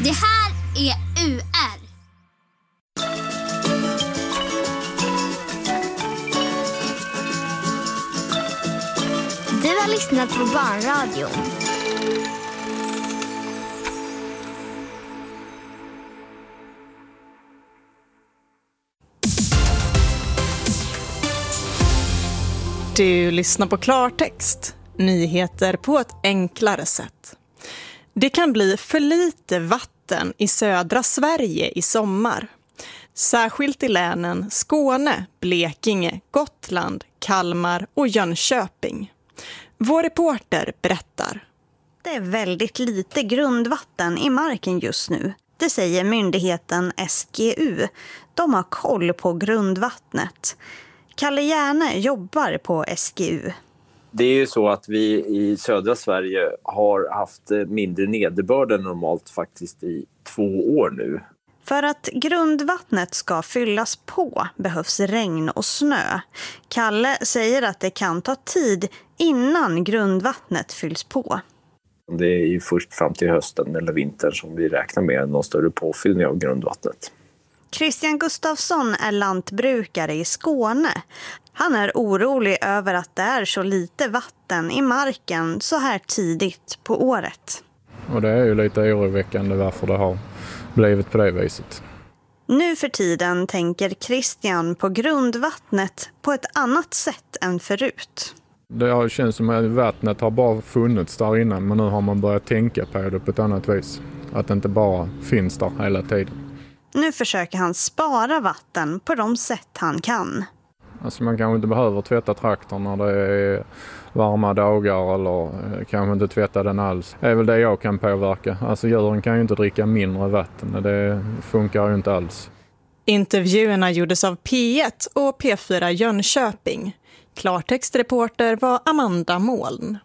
Det här är UR. Du har lyssnat på Barnradion. Du lyssnar på Klartext. Nyheter på ett enklare sätt. Det kan bli för lite vatten i södra Sverige i sommar. Särskilt i länen Skåne, Blekinge, Gotland, Kalmar och Jönköping. Vår reporter berättar. Det är väldigt lite grundvatten i marken just nu. Det säger myndigheten SGU. De har koll på grundvattnet. Kalle Järne jobbar på SGU. Det är ju så att vi i södra Sverige har haft mindre nederbörd än normalt faktiskt i 2 år nu. För att grundvattnet ska fyllas på behövs regn och snö. Kalle säger att det kan ta tid innan grundvattnet fylls på. Det är ju först fram till hösten eller vintern som vi räknar med någon större påfyllning av grundvattnet. Christian Gustafsson är lantbrukare i Skåne. Han är orolig över att det är så lite vatten i marken så här tidigt på året. Och det är ju lite oroväckande varför det har blivit på det viset. Nu för tiden tänker Christian på grundvattnet på ett annat sätt än förut. Det känns som att vattnet har bara funnits där innan, men nu har man börjat tänka på det på ett annat vis. Att det inte bara finns där hela tiden. Nu försöker han spara vatten på de sätt han kan. Alltså man kanske inte behöver tvätta traktorn när det är varma dagar eller kanske inte tvätta den alls. Det är väl det jag kan påverka. Alltså djuren kan ju inte dricka mindre vatten. Det funkar ju inte alls. Intervjuerna gjordes av P1 och P4 Jönköping. Klartextreporter var Amanda Moln.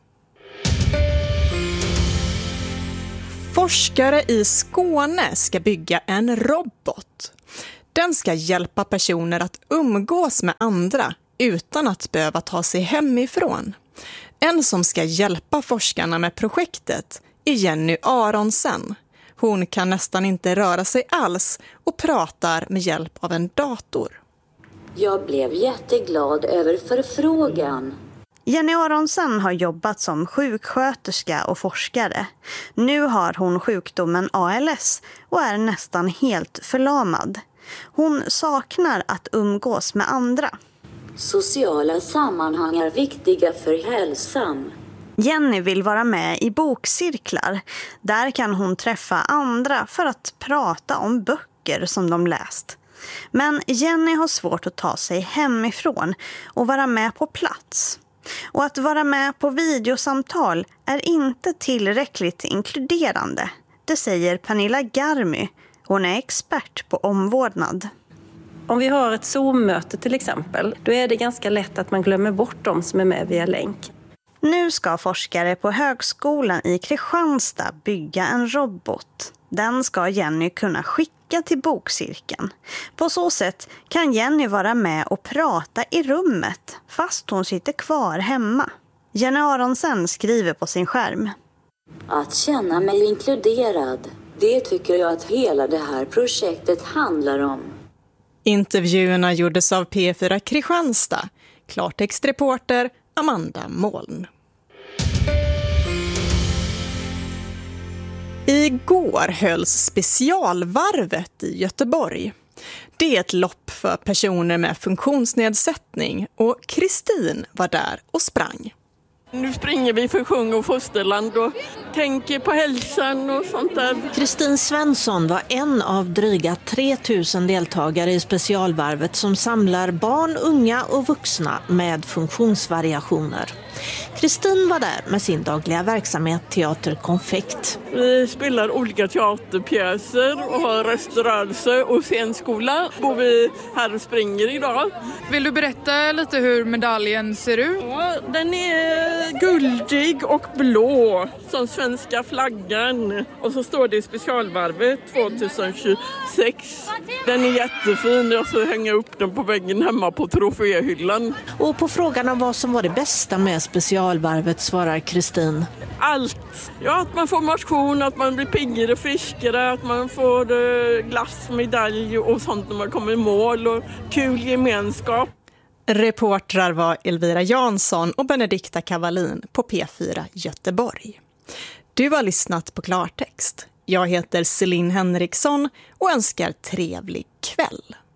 Forskare i Skåne ska bygga en robot. Den ska hjälpa personer att umgås med andra utan att behöva ta sig hemifrån. En som ska hjälpa forskarna med projektet är Jenny Aronsen. Hon kan nästan inte röra sig alls och pratar med hjälp av en dator. Jag blev jätteglad över förfrågan. Jenny Aronsen har jobbat som sjuksköterska och forskare. Nu har hon sjukdomen ALS och är nästan helt förlamad. Hon saknar att umgås med andra. Sociala sammanhang är viktiga för hälsan. Jenny vill vara med i bokcirklar. Där kan hon träffa andra för att prata om böcker som de läst. Men Jenny har svårt att ta sig hemifrån och vara med på plats. Och att vara med på videosamtal är inte tillräckligt inkluderande. Det säger Pernilla Garmy. Hon är expert på omvårdnad. Om vi har ett Zoom-möte till exempel, då är det ganska lätt att man glömmer bort de som är med via länk. Nu ska forskare på högskolan i Kristianstad bygga en robot. Den ska Jenny kunna skicka till bokcirkeln. På så sätt kan Jenny vara med och prata i rummet fast hon sitter kvar hemma. Jenny Aronsen skriver på sin skärm. Att känna mig inkluderad, det tycker jag att hela det här projektet handlar om. Intervjuerna gjordes av P4 Kristianstad. Klartextreporter Amanda Moln. Igår hölls specialvarvet i Göteborg. Det är ett lopp för personer med funktionsnedsättning och Kristin var där och sprang. Nu springer vi för sjung och fosterland och tänker på hälsan och sånt där. Kristin Svensson var en av dryga 3000 deltagare i specialvarvet som samlar barn, unga och vuxna med funktionsvariationer. Kristin var där med sin dagliga verksamhet Teater Konfekt. Vi spelar olika teaterpjäser och har restaurang och scenskola. Bor vi här och springer idag. Vill du berätta lite hur medaljen ser ut? Ja, den är guldig och blå som svenska flaggan. Och så står det i specialvarvet 2026. Den är jättefin. Jag ska hänga upp den på väggen hemma på troféhyllan. Och på frågan om vad som var det bästa med specialvarvet, svarar Kristin. Allt. Ja, att man får motion, att man blir piggare och friskare, att man får glass, medalj och sånt när man kommer i mål och kul gemenskap. Reportrar var Elvira Jansson och Benedikta Cavallin på P4 Göteborg. Du har lyssnat på Klartext. Jag heter Celine Henriksson och önskar trevlig kväll.